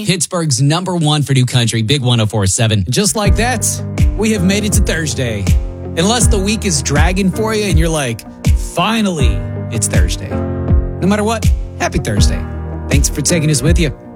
Pittsburgh's #1 for new country, Big 104.7. Just like that, we have made it to Thursday. Unless the week is dragging for you and you're like, finally, it's Thursday. No matter what, happy Thursday. Thanks for taking us with you.